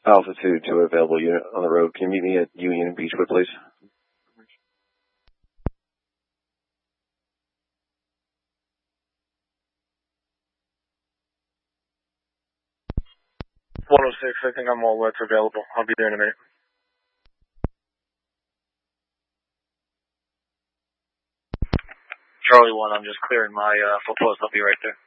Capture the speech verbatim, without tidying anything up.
Alpha two to available unit on the road. Can you meet me at Union and Beechwood, please? one oh six, I think I'm all that's available. I'll be there in a minute. Charlie one, I'm just clearing my uh, full post. I'll be right there.